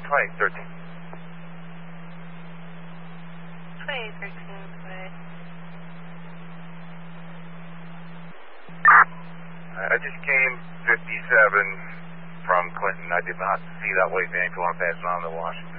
2013. 2013, but... I just came 57 from Clinton. I did not see that white van until I'm passing on to Washington.